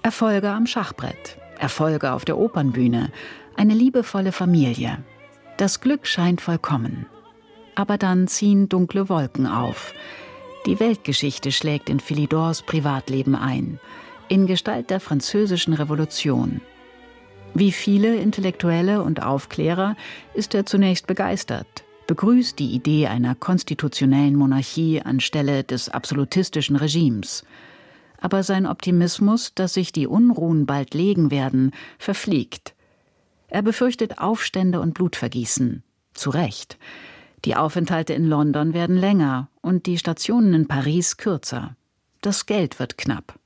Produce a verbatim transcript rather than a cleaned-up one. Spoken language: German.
Erfolge am Schachbrett, Erfolge auf der Opernbühne, eine liebevolle Familie. Das Glück scheint vollkommen. Aber dann ziehen dunkle Wolken auf. Die Weltgeschichte schlägt in Philidors Privatleben ein, in Gestalt der Französischen Revolution. Wie viele Intellektuelle und Aufklärer ist er zunächst begeistert, begrüßt die Idee einer konstitutionellen Monarchie anstelle des absolutistischen Regimes. Aber sein Optimismus, dass sich die Unruhen bald legen werden, verfliegt. Er befürchtet Aufstände und Blutvergießen. Zu Recht. Die Aufenthalte in London werden länger und die Stationen in Paris kürzer. Das Geld wird knapp.